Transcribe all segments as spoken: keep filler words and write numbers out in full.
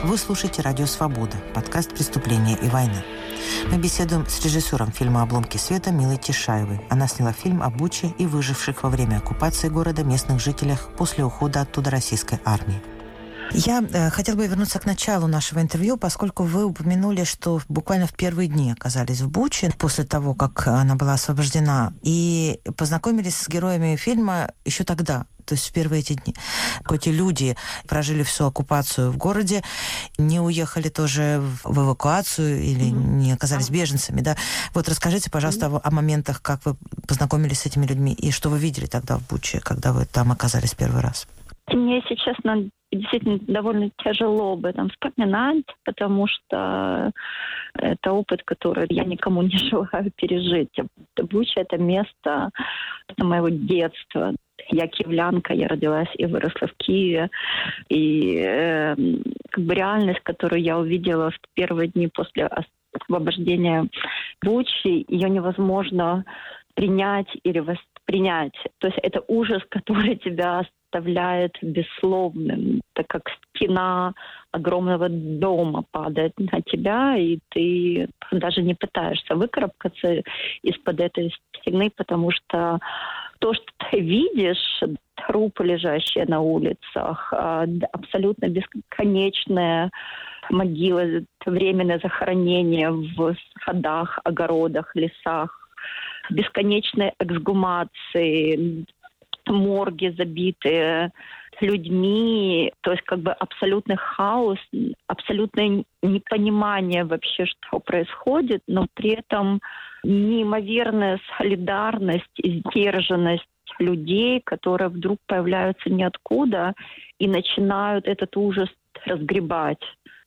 Вы слушаете «Радио Свобода», подкаст «Преступление и война». Мы беседуем с режиссером фильма «Обломки света» Милой Тишаевой. Она сняла фильм о Буче и выживших во время оккупации города местных жителях после ухода оттуда российской армии. Я э, хотела бы вернуться к началу нашего интервью, поскольку вы упомянули, что буквально в первые дни оказались в Буче, после того, как она была освобождена, и познакомились с героями фильма еще тогда, то есть в первые эти дни. Эти люди прожили всю оккупацию в городе, не уехали тоже в эвакуацию или mm-hmm. не оказались беженцами, да? Вот расскажите, пожалуйста, mm-hmm. о, о моментах, как вы познакомились с этими людьми и что вы видели тогда в Буче, когда вы там оказались первый раз. Мне, если честно, действительно довольно тяжело об этом вспоминать, потому что это опыт, который я никому не желаю пережить. Буча — это место моего детства. Я киевлянка, я родилась и выросла в Киеве. И э, как бы реальность, которую я увидела в первые дни после освобождения Бучи, ее невозможно принять или воспринять. То есть это ужас, который тебя оставляет бессловным, так как стена огромного дома падает на тебя, и ты даже не пытаешься выкарабкаться из-под этой стены, потому что то, что ты видишь, трупы, лежащие на улицах, абсолютно бесконечная могила, временное захоронение в садах, огородах, лесах, бесконечные эксгумации, морги забитые людьми, то есть как бы абсолютный хаос, абсолютное непонимание вообще, что происходит, но при этом неимоверная солидарность и сдержанность людей, которые вдруг появляются ниоткуда и начинают этот ужас разгребать.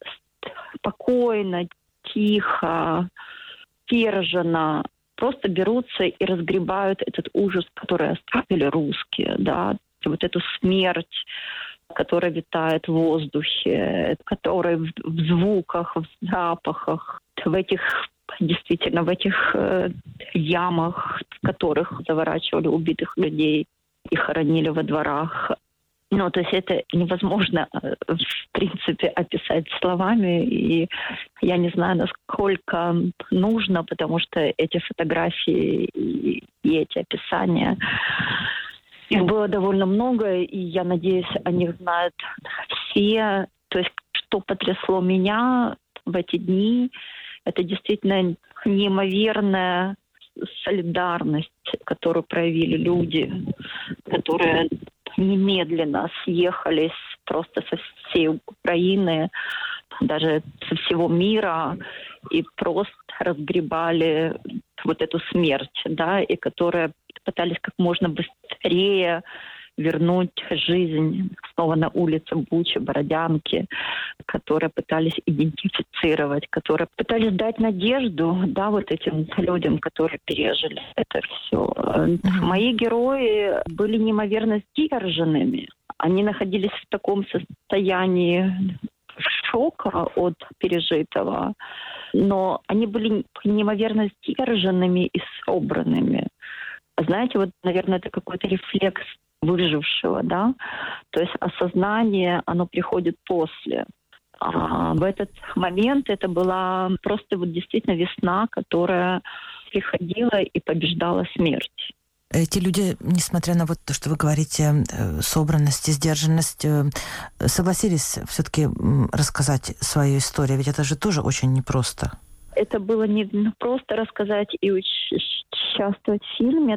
Спокойно, тихо, сдержанно. Просто берутся и разгребают этот ужас, который оставили русские, да, вот эту смерть, которая витает в воздухе, которая в, в звуках, в запахах, в этих, действительно, в этих э, ямах, в которых заворачивали убитых людей и хоронили во дворах. Ну, то есть это невозможно, в принципе, описать словами, и я не знаю, насколько нужно, потому что эти фотографии и, и эти описания, их было довольно много, и я надеюсь, о них знают все. То есть что потрясло меня в эти дни, это действительно неимоверная солидарность, которую проявили люди, которые немедленно съехались просто со всей Украины, даже со всего мира, и просто разгребали вот эту смерть, да, и которые пытались как можно быстрее вернуть жизнь снова на улице Бучи, Бородянки, которые пытались идентифицировать, которые пытались дать надежду, да, вот этим людям, которые пережили это все. Mm-hmm. Мои герои были неимоверно сдержанными. Они находились в таком состоянии шока от пережитого, но они были неимоверно сдержанными и собранными. Знаете, вот, наверное, это какой-то рефлекс выжившего, да, то есть осознание, оно приходит после. А в этот момент это была просто вот действительно весна, которая приходила и побеждала смерть. Эти люди, несмотря на вот то, что вы говорите, собранность и сдержанность, согласились все-таки рассказать свою историю, ведь это же тоже очень непросто. Это было не просто рассказать и участвовать в фильме.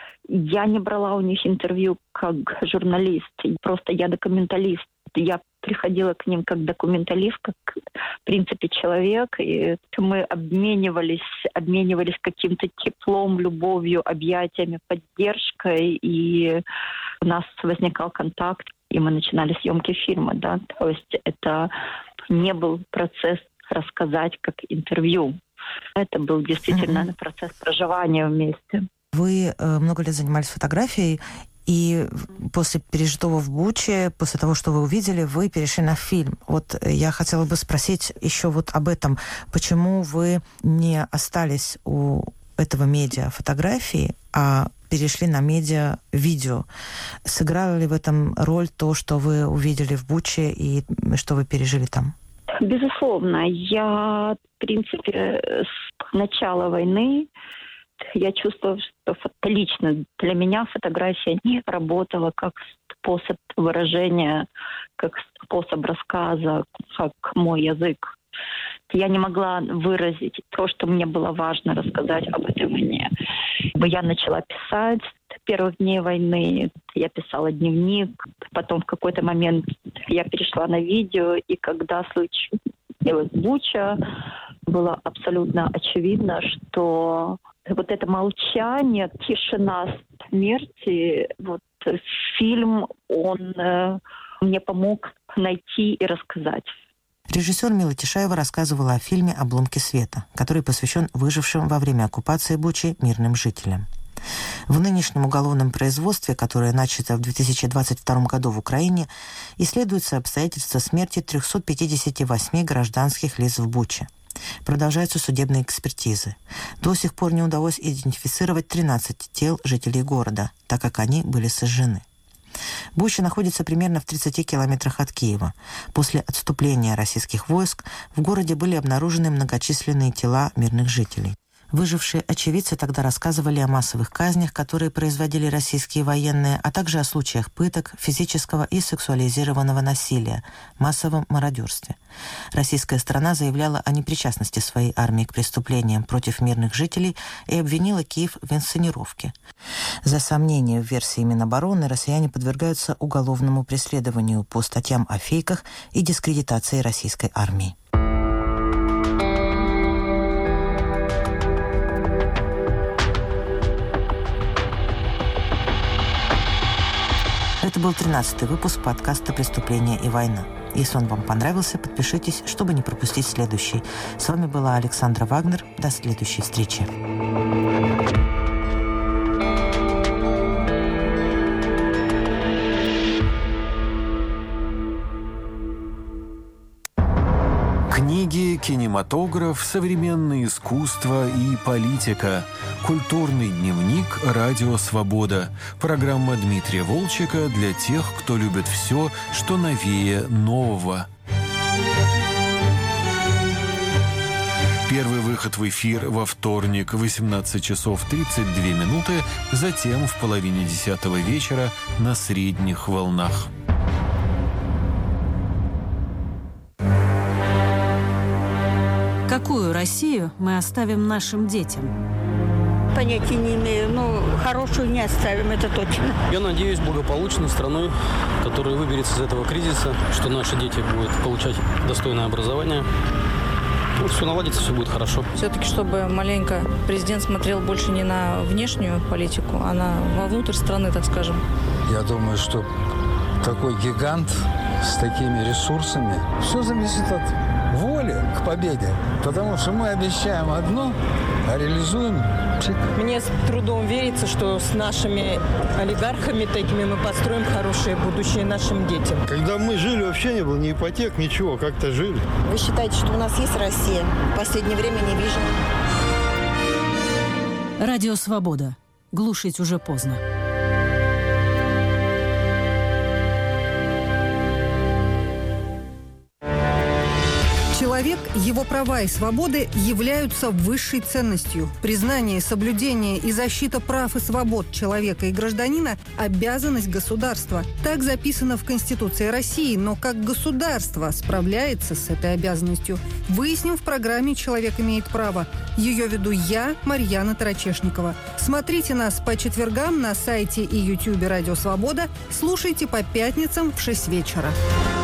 Я не брала у них интервью как журналист, просто я документалист. Я приходила к ним как документалист, как, в принципе, человек, и мы обменивались, обменивались каким-то теплом, любовью, объятиями, поддержкой, и у нас возникал контакт, и мы начинали съемки фильма, да, то есть это не был процесс рассказать как интервью, это был действительно mm-hmm. процесс проживания вместе. Вы э, много лет занимались фотографией, и после пережитого в Буче, после того, что вы увидели, вы перешли на фильм. Вот я хотела бы спросить еще вот об этом. Почему вы не остались у этого медиа фотографии, а перешли на медиа видео? Сыграло ли в этом роль то, что вы увидели в Буче и что вы пережили там? Безусловно, я, в принципе, с начала войны я чувствовала, что лично для меня фотография не работала как способ выражения, как способ рассказа, как мой язык. Я не могла выразить то, что мне было важно рассказать об этой войне. Я начала писать с первых дней войны, я писала дневник, потом в какой-то момент я перешла на видео, и когда случилась Буча, было абсолютно очевидно, что вот это молчание, тишина смерти, вот фильм, он э, мне помог найти и рассказать. Режиссер Мила Тишаева рассказывала о фильме «Обломки света», который посвящен выжившим во время оккупации Бучи мирным жителям. В нынешнем уголовном производстве, которое начато в две тысячи двадцать втором году в Украине, исследуются обстоятельства смерти трёхсот пятидесяти восьми гражданских лиц в Буче. Продолжаются судебные экспертизы. До сих пор не удалось идентифицировать тринадцать тел жителей города, так как они были сожжены. Буча находится примерно в тридцати километрах от Киева. После отступления российских войск в городе были обнаружены многочисленные тела мирных жителей. Выжившие очевидцы тогда рассказывали о массовых казнях, которые производили российские военные, а также о случаях пыток, физического и сексуализированного насилия, массовом мародерстве. Российская сторона заявляла о непричастности своей армии к преступлениям против мирных жителей и обвинила Киев в инсценировке. За сомнения в версии Минобороны россияне подвергаются уголовному преследованию по статьям о фейках и дискредитации российской армии. Это был тринадцатый выпуск подкаста «Преступление и война». Если он вам понравился, подпишитесь, чтобы не пропустить следующий. С вами была Александра Вагнер. До следующей встречи. Книги, кинематограф, современное искусство и политика. Культурный дневник «Радио Свобода». Программа Дмитрия Волчека для тех, кто любит все, что новее нового. Первый выход в эфир во вторник в восемнадцать часов тридцать две минуты, затем в половине десятого вечера на средних волнах. Какую Россию мы оставим нашим детям? Понятия не имею, но хорошую не оставим, это точно. Я надеюсь, благополучной страной, которая выберется из этого кризиса, что наши дети будут получать достойное образование. Ну, все наладится, все будет хорошо. Все-таки, чтобы маленько президент смотрел больше не на внешнюю политику, а на вовнутрь страны, так скажем. Я думаю, что такой гигант с такими ресурсами, все зависит от воли к победе. Потому что мы обещаем одно, а реализуем чик. Мне с трудом верится, что с нашими олигархами такими мы построим хорошее будущее нашим детям. Когда мы жили, вообще не было ни ипотек, ничего, как-то жили. Вы считаете, что у нас есть Россия? В последнее время не вижу. Радио Свобода. Глушить уже поздно. Человек, его права и свободы являются высшей ценностью. Признание, соблюдение и защита прав и свобод человека и гражданина – обязанность государства. Так записано в Конституции России, но как государство справляется с этой обязанностью, выясним в программе «Человек имеет право». Ее веду я, Марьяна Тарачешникова. Смотрите нас по четвергам на сайте и ютубе «Радио Свобода». Слушайте по пятницам в шесть вечера.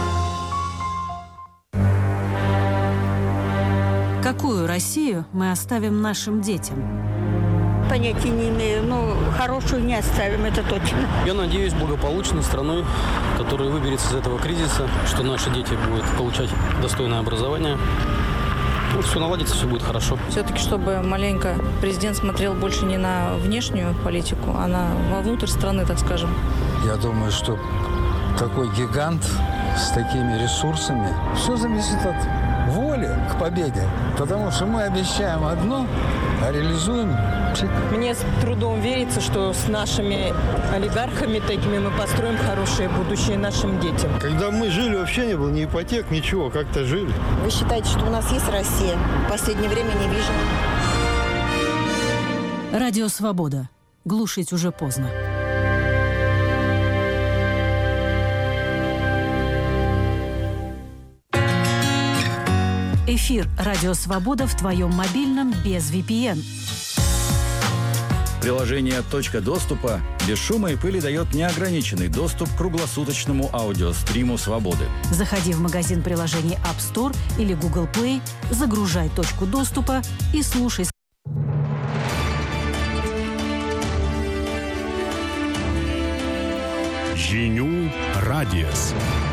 Какую Россию мы оставим нашим детям? Понятия не имею, но хорошую не оставим, это точно. Я надеюсь, благополучной страной, которая выберется из этого кризиса, что наши дети будут получать достойное образование. Ну, все наладится, все будет хорошо. Все-таки, чтобы маленько президент смотрел больше не на внешнюю политику, а на вовнутрь страны, так скажем. Я думаю, что такой гигант с такими ресурсами, все зависит от воли к победе. Потому что мы обещаем одно, а реализуем... Мне с трудом верится, что с нашими олигархами такими мы построим хорошее будущее нашим детям. Когда мы жили, вообще не было ни ипотек, ничего, как-то жили. Вы считаете, что у нас есть Россия? В последнее время не вижу. Радио «Свобода». Глушить уже поздно. Эфир «Радио Свобода» в твоем мобильном без ви пи эн. Приложение «Точка доступа» без шума и пыли дает неограниченный доступ к круглосуточному аудиостриму «Свободы». Заходи в магазин приложений App Store или Google Play, загружай «Точку доступа» и слушай. Žinių radijas.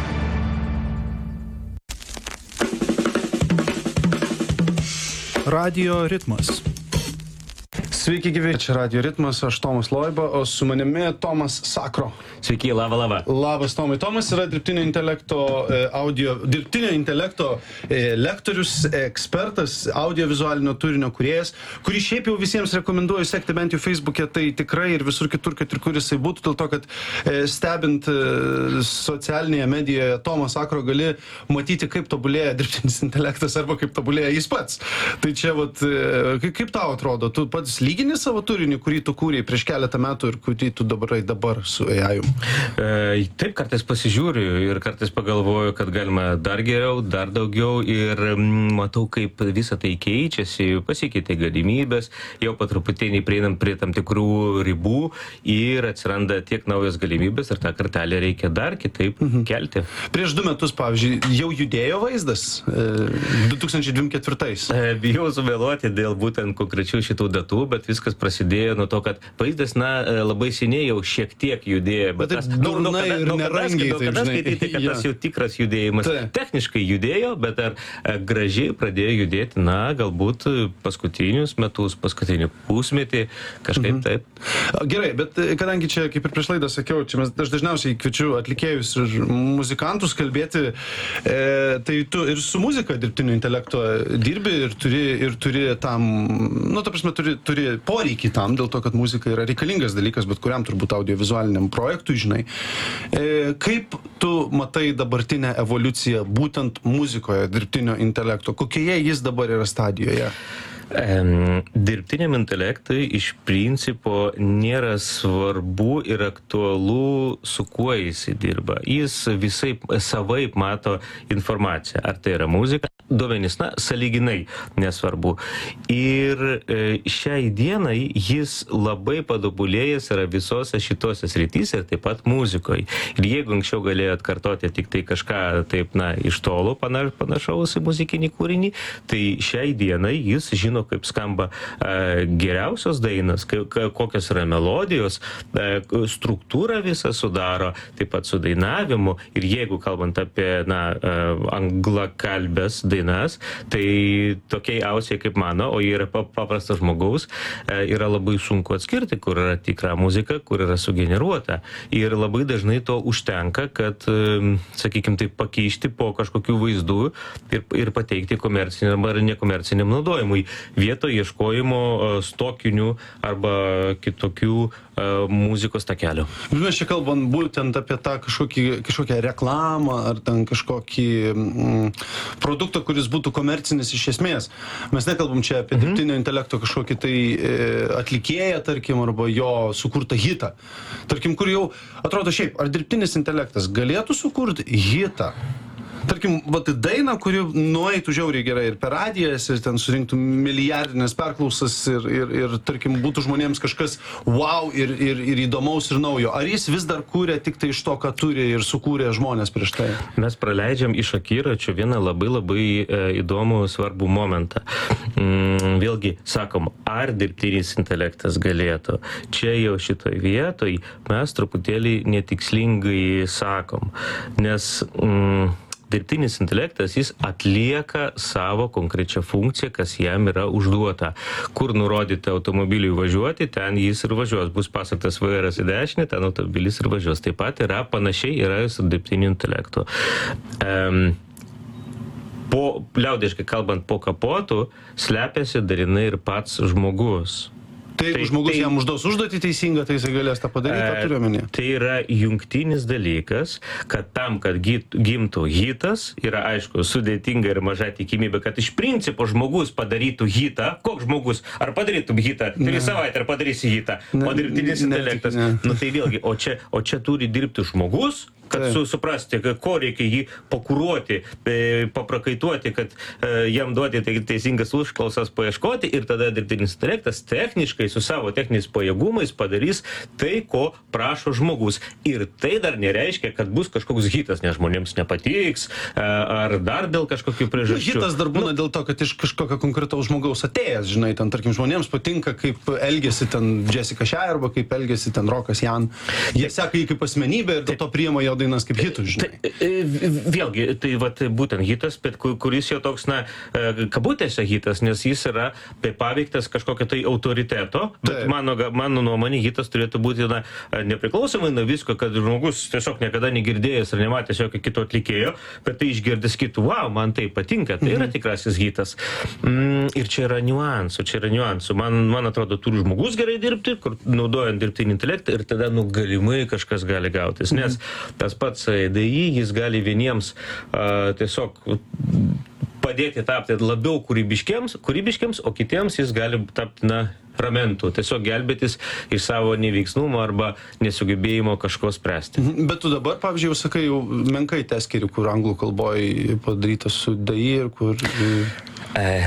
Radio ritmas. Sveiki gyvi, čia Radio ritmas, aš Tomas Loiba, o su manimi Tomas Sakro. Sveiki, laba, laba. Labas, Tomai. Tomas yra dirbtinio intelekto audio, dirbtinio intelekto lektorius, ekspertas, audiovizualinio turinio kūrėjas, kurį šiaip jau visiems rekomenduoju sekti bent jau Facebook'e, tai tikrai ir visur kitur, kad ir kur jisai būtų, dėl to, kad stebint socialinėje medijoje Tomą Sakro gali matyti, kaip tobulėja dirbtinis intelektas arba kaip tobulėja jis pats. Tai čia, vat, kaip tau atrodo, tu pats lygini savo turinį, kurį tu kūrėjai prieš keletą metų ir kurį tu dabar, dabar su A I? E, taip, kartais pasižiūriu ir kartais pagalvoju, kad galima dar geriau, dar daugiau ir matau, kaip visą tai keičiasi, pasikeitė galimybės, jau po truputėlį prieinam prie tam tikrų ribų ir atsiranda tiek naujos galimybės ir tą kartelę reikia dar kitaip mhm. kelti. Prieš du metus, pavyzdžiui, jau judėjo vaizdas du tūkstančiai dvidešimt ketvirtais. E, bijau sumeluoti dėl būtent konkrečių šitų datų, bet viskas prasidėjo nuo to, kad vaizdas, na, labai seniai jau šiek tiek judėjo. Bet tas, nu, nu, kada, nu, nerangiai, nu, kada skaityti, kad tas jau tikras judėjimas tai techniškai judėjo, bet ar gražiai pradėjo judėti, na, galbūt paskutinius metus, paskutinį pusmetį, kažkaip mhm. taip. Gerai, bet kadangi čia, kaip ir prieš laidą sakiau, čia mes, aš dažniausiai kviečiu atlikėjus ir muzikantus kalbėti, e, tai tu ir su muzika dirbtinio intelekto dirbi ir turi, ir turi tam, nu, ta prasme, turi, turi poreikį tam, dėl to, kad muzika yra reikalingas dalykas, bet kuriam turbūt audiovizualiniam projektui, žinai. E, kaip tu matai dabartinę evoliuciją būtent muzikoje dirbtinio intelekto? Kokioje jis dabar yra stadijoje? Dirbtiniam intelektui iš principo nėra svarbu ir aktualu, su kuo jis dirba. Jis visai savaip mato informaciją. Ar tai yra muzika, duomenys, na, sąlyginai nesvarbu. Ir e, šiai dienai jis labai padobulėjęs yra visose šitose srityse ir taip pat muzikoje. Ir jeigu anksčiau galėjo atkartoti tik tai kažką taip, na, iš tolo panašaus į muzikinį kūrinį, tai šiai dienai jis žino, kaip skamba e, geriausios dainos, kokios yra melodijos, e, struktūrą visą sudaro, taip pat su dainavimu. Ir jeigu kalbant apie, na, e, anglakalbės dainas, tai tokiai ausiai kaip mano, o jie yra paprastas žmogaus, e, yra labai sunku atskirti, kur yra tikra muzika, kur yra sugeneruota. Ir labai dažnai to užtenka, kad, e, sakykime, tai pakeisti po kažkokių vaizdų ir, ir pateikti komerciniam ar nekomerciniam naudojimui. Vieto ieškojimo stokinių arba kitokių uh, muzikos takelių. Mes čia kalbam būtent apie tą kažkokį, kažkokią reklamą ar ten kažkokį mm, produktą, kuris būtų komercinis iš esmės. Mes nekalbam čia apie mhm. dirbtinio intelekto kažkokį tai e, atlikėją, tarkim, arba jo sukurtą hitą. Tarkim, kur jau atrodo šiaip, ar dirbtinis intelektas galėtų sukurti hitą? Tarkim, vat daina, kuri nueitų žiauriai gerai ir per radijas, ir ten surinktų milijardinės perklausas ir, ir, ir tarkim, būtų žmonėms kažkas wow ir, ir, ir įdomaus ir naujo. Ar jis vis dar kūrė tik tai iš to, ką turi ir sukūrė žmonės prieš tai? Mes praleidžiam iš akiračio vieną labai labai e, įdomų svarbų momentą. Mm, vėlgi, sakom, ar dirbtinis intelektas galėtų? Čia jau šitoj vietoj mes truputėlį netikslingai sakom, nes mm, dirbtinis intelektas, jis atlieka savo konkrečią funkciją, kas jam yra užduota. Kur nurodyti automobiliui važiuoti, ten jis ir važiuos. Bus pasuktas vairas į dešinę, ten automobilis ir važiuos. Taip pat yra panašiai yra su dirbtiniu intelektu. Um, po, liaudiškai kalbant, po kapotu slepiasi dalinai ir pats žmogus. Tai jeigu žmogus tai, jam užduos užduotį teisingą, tai jisai galės tą padaryti, ką turiu omenyje. Tai yra jungtinis dalykas, kad tam, kad gimtų hitas, yra aišku sudėtinga ir maža tikimybė, kad iš principo žmogus padarytų hitą. Koks žmogus? Ar padarytum hitą? Turi savaitę, ar padarysi hitą? Ne, o dirbtinis ne, intelektas. Ne. Nu tai vėlgi, o čia, o čia turi dirbti žmogus, kad su, suprasti, ko reikia jį pakuruoti, e, paprakaituoti, kad e, jam duoti tai, teisingas užklausas paieškoti ir tada dirbtinis intelektas techniškai su savo techniniais pajėgumais padarys tai, ko prašo žmogus. Ir tai dar nereiškia, kad bus kažkoks hitas, nes žmonėms nepatiks, e, ar dar dėl kažkokių priežasčių. Hitas dar būna nu, dėl to, kad iš kažkokio konkretaus žmogaus atėjęs, žinai, ten, tarkim, žmonėms patinka, kaip elgėsi ten Jessica Shire arba kaip elgėsi ten Rokas Jan. Jie seka jį kaip asmenybę ir dėl to priima jo dainas kaip hitus, žinai. Tai, vėlgi, tai vat, būtent hitas, bet kuris jo toks, na, kabutėse hitas, nes jis yra tai paveiktas kažkokio tai autoriteto, bet mano, mano nuomonė hitas turėtų būti, na, nepriklausomai nuo visko, kad žmogus tiesiog niekada negirdėjęs ar nematęs jokio kito atlikėjo, bet tai išgirdęs kitų, wow, man tai patinka, tai yra tikrasis hitas. Mm, ir čia yra niuansų, čia yra niuansų. Man, man atrodo, turi žmogus gerai dirbti, kur naudojant dirbtinį intelektą ir tada, nu, galimai kažkas gali gautis, nes tas pats A D I, jis gali vieniems a, tiesiog padėti tapti labiau kūrybiškiams, kūrybiškiams, o kitiems jis gali tapti, na, ramentų, tiesiog gelbėtis iš savo neveiksnumo arba nesugebėjimo kažko spręsti. Bet tu dabar, pavyzdžiui, jau sakai, jau menkai teskiri, kur anglų kalboje padarytas su D I ir kur... E...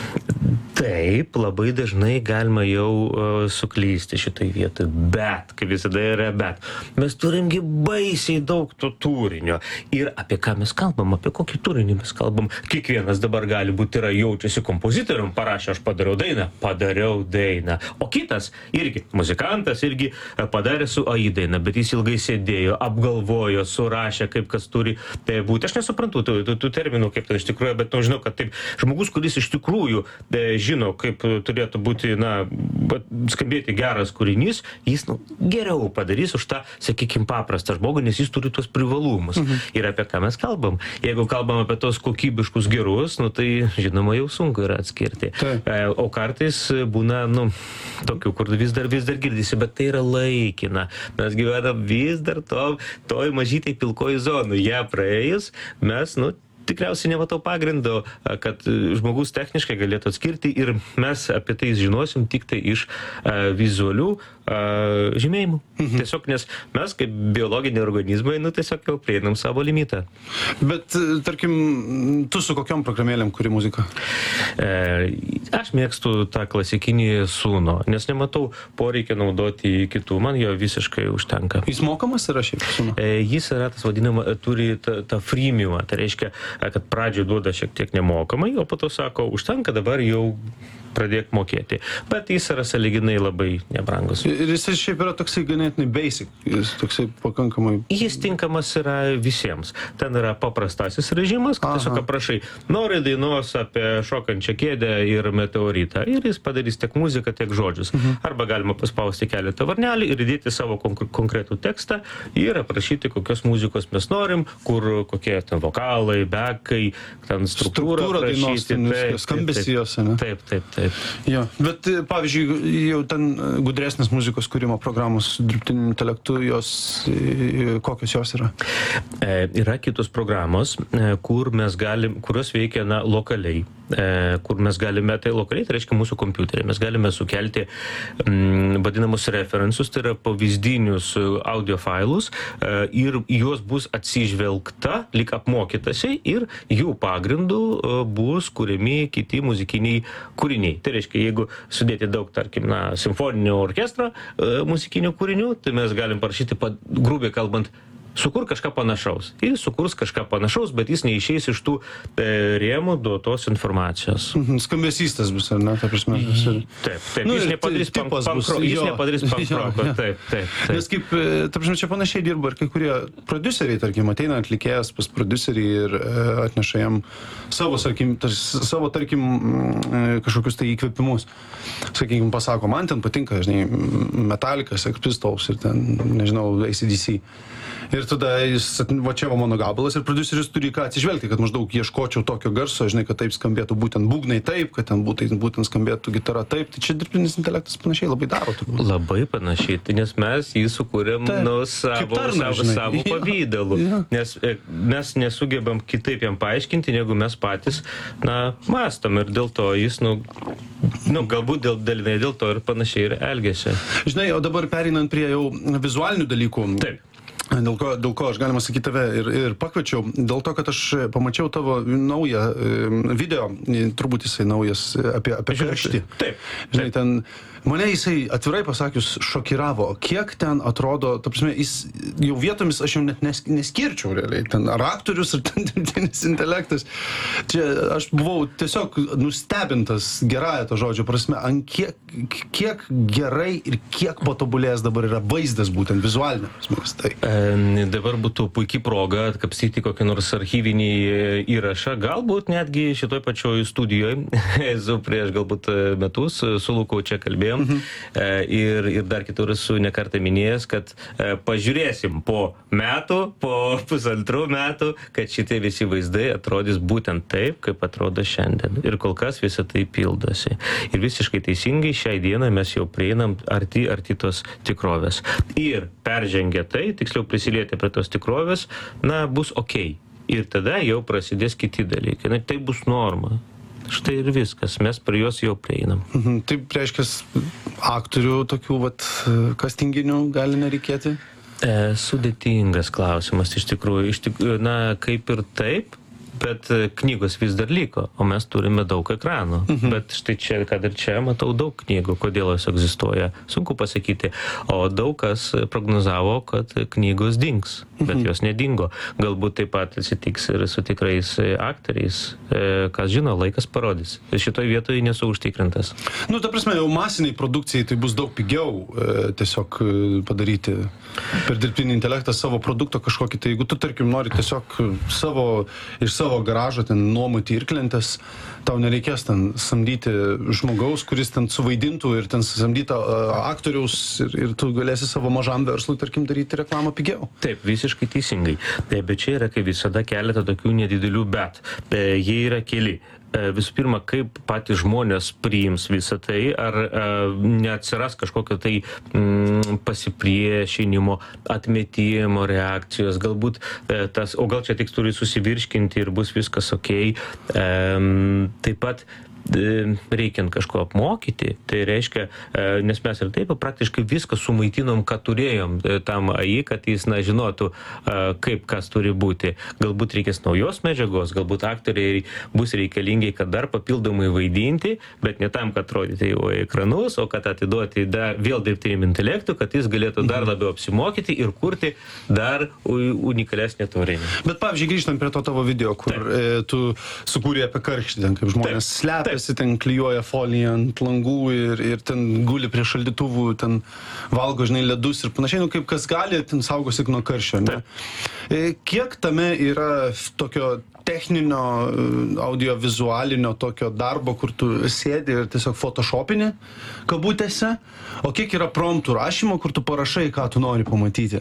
Taip, labai dažnai galima jau uh, suklysti šitai vietoj, bet, kaip visada yra bet, mes turimgi baisiai daug to turinio. Ir apie ką mes kalbam, apie kokį turinį mes kalbam. Kiekvienas dabar gali būti yra jaučiasi kompozitorium, parašė, aš padariau dainą, padariau dainą. O kitas, irgi muzikantas, irgi padarė su A I dainą, bet jis ilgai sėdėjo, apgalvojo, surašė, kaip kas turi tai būti. Aš nesuprantu tų, tų, tų terminų, kaip tai iš tikrųjų, bet nu, žinau, kad taip, žmogus, kuris iš tikrųjų e, žino, kaip turėtų būti, na, skambėti geras kūrinys, jis, nu, geriau padarys už tą, sakykime, paprastą žmogų, nes jis turi tuos privalumus. Mhm. Ir apie ką mes kalbam. Jeigu kalbam apie tos kokybiškus gerus, nu, tai, žinoma, jau sunku yra atskirti. Taip. O kartais būna, nu, tokių, kur vis dar, vis dar girdisi, bet tai yra laikina. Mes gyvenam vis dar to, toj mažytai pilkoji zonų. Ją praėjus, mes, nu, tikriausiai nematau pagrindo, kad žmogus techniškai galėtų atskirti ir mes apie tai žinosim tik tai iš uh, vizualių uh, žymėjimų. Mhm. Tiesiog, nes mes kaip biologiniai organizmai, nu, tiesiog jau prieinam savo limitą. Bet, tarkim, tu su kokiom programėlėm kuri muziką? E, aš mėgstu tą klasikinį Suno, nes nematau poreikio naudoti kitų, man jo visiškai užtenka. Jis mokamas yra šiaip Suno? E, jis yra tas vadinama, turi tą, tą freemiumą, tai reiškia, kad pradžioje duoda šiek tiek nemokamai, o po to sako, užtenka, dabar jau pradėk mokėti. Bet jis yra sąlyginai labai nebrangus. Ir jis šiaip yra toksai ganėtinai basic, jis toksai pakankamai... Jis tinkamas yra visiems. Ten yra paprastasis režimas, kad tiesiog aprašai, nori dainos apie šokančią kėdę ir meteoritą. Ir jis padarys tiek muziką, tiek žodžius. Mhm. Arba galima paspausti keletą varnelį ir įdėti savo konk- konkretų tekstą ir aprašyti, kokios muzikos mes norim, kur kokie ten vokalai, bekai, ten struktūra aprašyti. Taip, skambesi jos, ne? Taip, taip, taip. Jo, bet, pavyzdžiui, jau ten gudresnės muzikos kūrimo programos su dirbtiniu intelektu, jos, kokios jos yra? E, yra kitos programos, kur mes galim, kurios veikia, na, lokaliai. E, kur mes galime, tai lokaliai, tai reiškia mūsų kompiuteriai, mes galime sukelti m, vadinamus referensus, tai yra pavyzdinius audio failus e, ir juos bus atsižvelgta, lyg apmokytasi ir jų pagrindų e, bus kuriami kiti muzikiniai kūriniai. Tai reiškia, jeigu sudėti daug, tarkim, na, simfoninio orkestro e, muzikinių kūrinių, tai mes galim parašyti, grubiai kalbant, sukur kažką panašaus. Jis sukurs kažką panašaus, bet jis neišeis iš tų e, rėmų duotos informacijos. Mhm, skambesys tas bus, ar ne, ta prasme? Taip, taip, nu, jis nepadarys pankroko. Jis nepadarys pankroko, taip, taip, taip. Nes kaip, ta prasme, čia panašiai dirba ir kai kurie produceriai, tarkim, ateina atlikėjas pas producerį ir e, atneša jam savo, tarkim, tar, savo, tarkim, kažkokius tai įkvėpimus. Sakykim, pasako, man ten patinka, žinai, Metallica, Sex Pistols ir ten, nežinau, A C D C. Ir tada jis, va čia va mano gabalas ir prodiuseris turi ką atsižvelgti, kad maždaug ieškočiau tokio garso, žinai, kad taip skambėtų būtent būgnai taip, kad ten būtent, būtent skambėtų gitara taip. Tai čia dirbtinis intelektas panašiai labai daro. Turbūt. Labai panašiai, tai nes mes jį sukūrėm nu, savo, tarna, savo, savo pavydalu. Ja. Nes mes nesugebam kitaip jam paaiškinti, negu mes patys, na, mąstam ir dėl to jis, nu, nu galbūt dėl, dalinai dėl to ir panašiai ir elgiasi. Žinai, o dabar pereinant prie jau vizualinių dalykų. Taip. Dėl ko, dėl ko aš galima sakyti tave ir, ir pakviečiau, dėl to, kad aš pamačiau tavo naują video, turbūt jisai naujas apie, apie karštį. Taip. Žinai, ten mane jisai atvirai pasakius šokiravo, kiek ten atrodo, ta prasme, jis jau vietomis aš jau net nes, neskirčiau realiai, ten ar aktorius, ar ten dirbtinis intelektas. Čia aš buvau tiesiog nustebintas gerąją to žodžio prasme, ant kiek, kiek gerai ir kiek patobulėjęs dabar yra vaizdas būtent vizualinė prasme. Tai. E, dabar būtų puikiai proga atkapstyti kokį nors archyvinį įrašą, galbūt netgi šitoj pačioj studijoje, esu prieš galbūt metus, su Luku čia kalbėjom. Mhm. E, ir, ir dar kitur esu nekartą minėjęs, kad e, pažiūrėsim po metų, po pusantrų metų, kad šitie visi vaizdai atrodys būtent taip, kaip atrodo šiandien. Ir kol kas visą tai pildosi. Ir visiškai teisingai šiai dienai mes jau prieinam arti, arti tos tikrovės. Ir peržengę tai, tiksliau prisilietę prie tos tikrovės, na, bus okei. Ir tada jau prasidės kiti dalykai. Na, tai bus norma. Štai ir viskas, mes prie jos jau prieinam. Mhm. Taip reiškia, aktorių tokių vat kastinginių gali nereikėti? E, sudėtingas klausimas, iš tikrųjų. Iš tikrųjų, na, kaip ir taip, bet knygos vis dar liko, o mes turime daug ekranų. Mhm. Bet štai čia, kad ir čia matau daug knygų, kodėl jos egzistuoja, sunku pasakyti. O daug kas prognozavo, kad knygos dings, bet mhm. jos nedingo. Galbūt taip pat atsitiks ir su tikrais aktoriais, e, kas žino, laikas parodys. Šitoj vietoje nesu užtikrintas. Nu, ta prasme, jau masiniai produkcijai tai bus daug pigiau e, tiesiog padaryti per dirbtinį intelektą savo produkto kažkokį. Tai jeigu tu, tarkim, nori tiesiog savo, iš savo savo garažą ten nuomoti irklentes, tau nereikės ten samdyti žmogaus, kuris ten suvaidintų ir ten samdytą uh, aktoriaus ir, ir tu galėsi savo mažam verslui, tarkim, daryti reklamą pigiau. Taip, visiškai teisingai. Bet čia yra, kaip visada, keletą tokių nedidelių bet. Jie yra keli. Visų pirma, kaip patys žmonės priims visą tai, ar e, neatsiras kažkokio tai mm, pasipriešinimo, atmetimo reakcijos, galbūt e, tas, o gal čia tik turi susivirškinti ir bus viskas okei. E, taip pat reikiant kažko apmokyti, tai reiškia, nes mes ir taip praktiškai viską sumaitinom, ką turėjom tam A I, kad jis, na, žinotų, kaip kas turi būti. Galbūt reikės naujos medžiagos, galbūt aktoriai bus reikalingi, kad dar papildomai vaidinti, bet ne tam, kad rodyti jau ekranus, o kad atiduoti dar vėl dirbtiniam intelektui, kad jis galėtų dar labiau apsimokyti ir kurti dar unikalesnį turinį. Bet, pavyzdžiui, grįžtant prie to tavo video, kur e, tu sukūrė apie karštį, kaip žmonės slepia, ten klijuoja foliją ant langų ir, ir ten guli prie šaldytuvų, ten valgo, žinai, ledus ir panašiai, nu kaip kas gali, ten saugosi nuo karščio, ne? Kiek tame yra tokio techninio, audiovizualinio tokio darbo, kur tu sėdi ir tiesiog photoshopini kabutėse, o kiek yra promptų rašymo, kur tu parašai, ką tu nori pamatyti?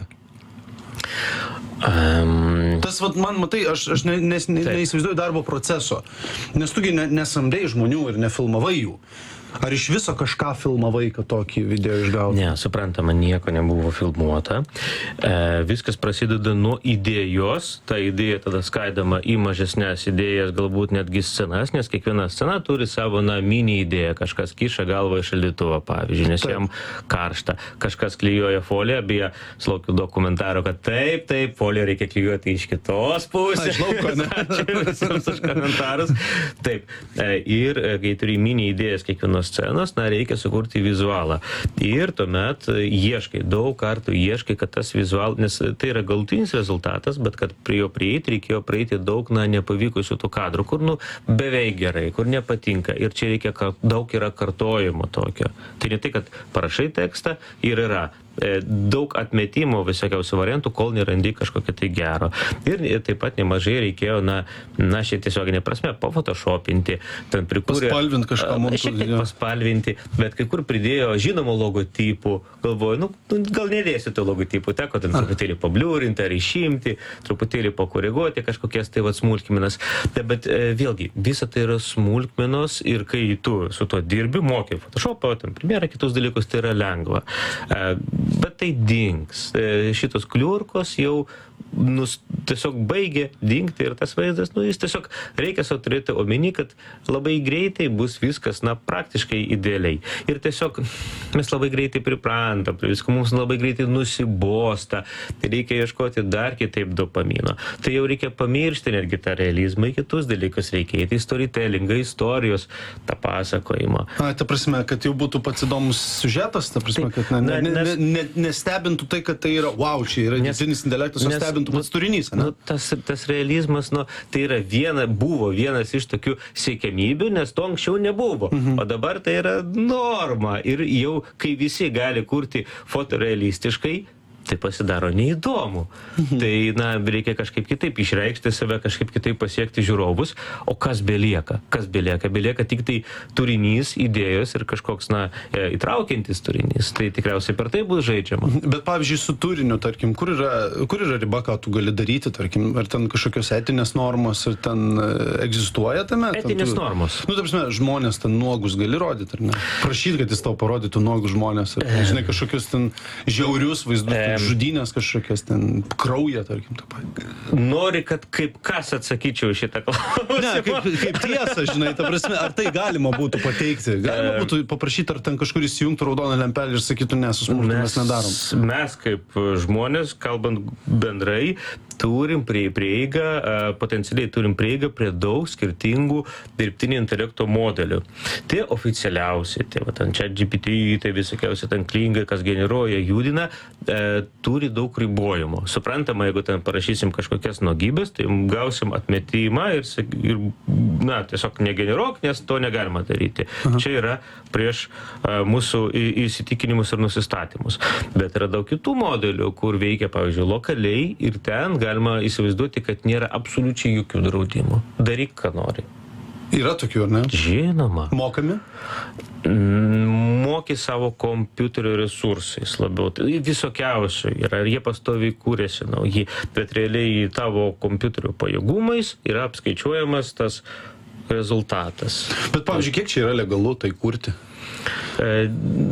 Um, Tas, vat, man, matai, aš, aš ne, nes, ne, neįsivaizduoju darbo proceso, nes tugi ne, nesamdėjai žmonių ir nefilmavai jų. Ar iš viso kažką filmavai, kad tokį video išgautų? Ne, suprantama, nieko nebuvo filmuota. E, viskas prasideda nuo idėjos. Ta idėja tada skaidama į mažesnės idėjas, galbūt netgi scenas, nes kiekviena scena turi savo, na, mini idėją. Kažkas kiša galvą į šaldytuvą, pavyzdžiui, nes taip. Jam karšta. Kažkas klijuoja foliją, beje, sulaukiu dokumentaro, kad taip, taip, foliją reikia klijuoti iš kitos pusės. Aš lauko, ne? Ačiū visiems už komentarus. Taip. E, ir kai turi mini idėjas kiekvienos scenos, na, reikia sukurti vizualą. Ir tuomet ieškai, daug kartų ieškai, kad tas vizual, nes tai yra galutinis rezultatas, bet kad prie jo prieiti, reikėjo praeiti daug, na, nepavykusių tų kadrų, kur, nu, beveik gerai, kur nepatinka. Ir čia reikia, daug yra kartojimo tokio. Tai ne tai, kad parašai tekstą ir yra. daug atmetimo visokiausių variantų, kol nerandi kažkokio tai gero. Ir taip pat nemažai reikėjo, na, na šiek tiesioginė prasme, pafotoshopinti, ten prikūrė... Paspalvinti kažką mums. Šiek tiek paspalvinti, bet kai kur pridėjo žinomų logotipų, galvoju, nu, gal nedėsiu to logotipų, teko ten truputėlį pabliūrinti ar išimti, truputėlį pakoreguoti kažkokias tai vat smulkmenas. Bet e, vėlgi, visa tai yra smulkmenos ir kai tu su to dirbi, mokai Photoshopą, ten Premierą, kitus dalykus, tai yra lengva. E, bet tai dings. E, šitos kliurkos jau nus, tiesiog baigė dingti ir tas vaizdas, nu, jis tiesiog reikia savo turėti omeny, kad labai greitai bus viskas, na, praktiškai idealiai. Ir tiesiog mes labai greitai priprantam, viską mums labai greitai nusibosta, tai reikia ieškoti dar kitaip dopamino. Tai jau reikia pamiršti netgi tą realizmą, kitus dalykus reikia, tai storytellingą, istorijos, tą pasakojimą. A, ta prasme, kad jau būtų pats įdomus siužetas, ta prasme, kad ne, ne, ne, ne, ne, nestebintų tai, kad tai yra, wow, čia yra dirbtinis intelektas, o stebintų pats turinys, ne? Nu, tas, tas realizmas, nu, tai yra viena, buvo vienas iš tokių siekiamybių, nes to anksčiau nebuvo. Mhm. O dabar tai yra norma. Ir jau, kai visi gali kurti fotorealistiškai, tai pasidaro neįdomu. Mhm. Tai, na, reikia kažkaip kitaip išreikšti save, kažkaip kitaip pasiekti žiūrovus. O kas belieka? Kas belieka? Belieka tik tai turinys, idėjos ir kažkoks, na, įtraukiantis turinys. Tai tikriausiai per tai bus žaidžiama. Bet, pavyzdžiui, su turiniu, tarkim, kur yra, kur yra riba, ką tu gali daryti, tarkim, ar ten kažkokios etinės normos, ar ten egzistuoja tame? Etinės tu, normos. Nu, ta prasme, žmonės ten nuogus gali rodyti, ar ne? Prašyti, kad jis tau parodytų nuogus žmonės, ar, e... žinai, kažkokius ten žiaurius vaizdus. E... žudynės kažkokias, ten kraują, tarkim, tą patį. Nori, kad kaip kas atsakyčiau šitą klausimą? Ne, kaip, kaip tiesa, žinai, ta prasme, ar tai galima būtų pateikti? Galima būtų paprašyti, ar ten kažkur įsijungtų raudoną lempelį ir sakytų, ne, su smurtu mes nedarom. Mes kaip žmonės, kalbant bendrai, turim prie, prieigą, potencialiai turim prieigą prie daug skirtingų dirbtinio intelekto modelių. Tie oficialiausi, tie va, ten ChatGPT, tai visokiausi ten klingai, kas generuoja, judina, e, turi daug ribojimų. Suprantama, jeigu ten parašysim kažkokias nuogybės, tai gausim atmetimą ir, ir na, tiesiog negeneruok, nes to negalima daryti. Aha. Čia yra prieš a, mūsų įsitikinimus ir nusistatymus. Bet yra daug kitų modelių, kur veikia, pavyzdžiui, lokaliai ir ten galima įsivaizduoti, kad nėra absoliučiai jokių draudimų. Daryk, ką nori. Yra tokių, ar ne? Žinoma. Mokami? Moki savo kompiuterio resursais labiau. Visokiausių yra. Ir jie pastoviai kūrėsi nauji. Bet realiai tavo kompiuterio pajėgumais yra apskaičiuojamas tas rezultatas. Bet, pavyzdžiui, kiek čia yra legalu tai kurti? E,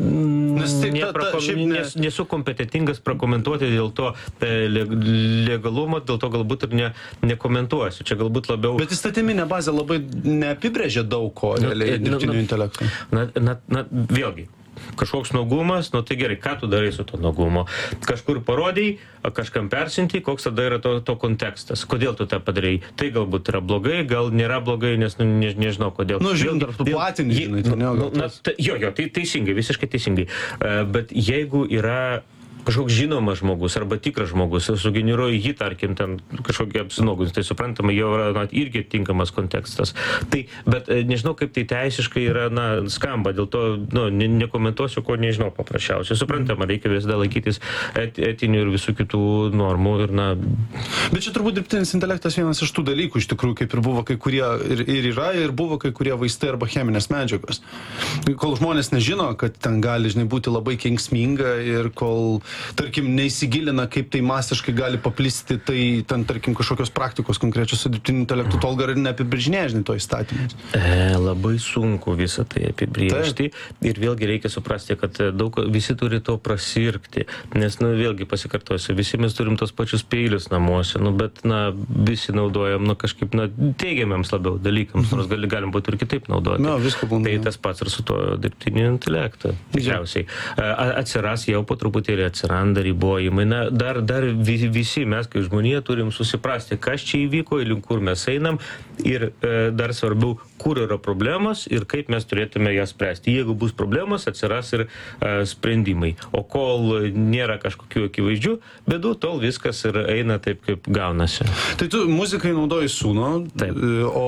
nes taip, ta, ta, prakom, šiaip ne... nes, nesu kompetentingas prakomentuoti dėl to e, legalumo, dėl to galbūt ir ne, nekomentuosiu. Čia galbūt labiau... Bet įstatyminė bazė labai neapibrėžia daug ko realiai dirbtinio intelekto. Na, na, na, vėlgi, kažkoks nuogumas, nu tai gerai, ką tu darai su to nuogumo? Kažkur parodai, kažkam persinti, koks tada yra to, to kontekstas. Kodėl tu tą padarai? Tai galbūt yra blogai, gal nėra blogai, nes nu, ne, nežinau kodėl. Nu, žinai, dar tu platini, žinai, tai ne, nu, na, ta, jo, jo, tai teisingai, visiškai teisingai. Uh, bet jeigu yra kažkoks žinomas žmogus arba tikras žmogus, sugeneruoja jį, tarkim, ten kažkokį apsinogus, tai suprantama, jau yra na, irgi tinkamas kontekstas. Tai, bet nežinau, kaip tai teisiškai yra, na, skamba, dėl to, nu, ne, nekomentuosiu, ko nežinau paprasčiausiai. Suprantama, reikia visada laikytis et, etinių ir visų kitų normų ir, na... Bet čia turbūt dirbtinis intelektas vienas iš tų dalykų, iš tikrųjų, kaip ir buvo kai kurie, ir, ir yra, ir buvo kai kurie vaistai arba cheminės medžiagos. Kol žmonės nežino, kad ten gali, žinai, būti labai kenksminga ir kol tarkim, neįsigilina, kaip tai masiškai gali paplisti, tai ten, tarkim, kažkokios praktikos konkrečios su dirbtiniu intelektu, tol gar ir neapibrėžinėja, žinai, to įstatymus. E, labai sunku visą tai apibrėžti. Taip. Ir vėlgi reikia suprasti, kad daug, visi turi to prasirgti, nes, nu, vėlgi pasikartosiu, visi mes turim tos pačius peilius namuose, nu, bet, na, visi naudojam, nu, kažkaip, na, teigiamiams labiau dalykams, nors gali, galim būti ir kitaip naudoti. Na, visko būna. Tai tas pats ir su to dirbtiniu intelektu. Tikriausiai. Atsiras jau po truputėlį atsiras. Randa ribojimai. Na, dar, dar visi mes, kaip žmonija, turim susiprasti, kas čia įvyko, link kur mes einam ir e, dar svarbiau, kur yra problemos ir kaip mes turėtume jas spręsti. Jeigu bus problemos, atsiras ir e, sprendimai. O kol nėra kažkokių akivaizdžių bėdų, tol viskas ir eina taip, kaip gaunasi. Tai tu muzikai naudoji Suno, taip. O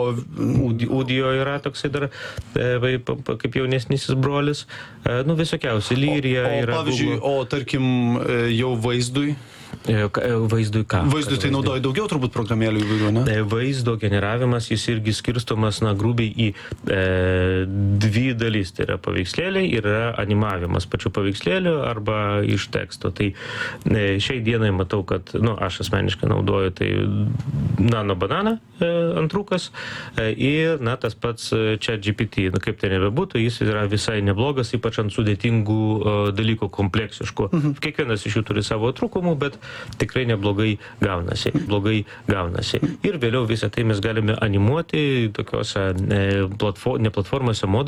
Audio yra toksai dar e, kaip jaunesnysis brolis. E, nu, visokiausi, Lyrija o, o, yra. Pavyzdžiui, Google. O tarkim, sakykim, jau vaizdui? Vaizdui ką? Vaizdui tai naudoja daugiau turbūt programėlių įvairių, ne? Vaizdo generavimas, jis irgi skirstomas, na, grubiai į e, dvi dalys. Tai yra paveikslėliai ir yra animavimas pačių paveikslėlių arba iš teksto. Tai e, šiai dienai matau, kad, nu, aš asmeniškai naudoju tai Nano Banana e, antrukas e, ir, na, tas pats ChatGPT. Nu, kaip tai nebebūtų, jis yra visai neblogas, ypač ant sudėtingų e, dalykų kompleksiškų. Mhm. Kiekvienas iš jų turi savo trūkumų, bet tikrai neblogai gaunasi, blogai gaunasi. Ir vėliau visą tai mes galime animuoti tokiose ne platformose, moduliuose.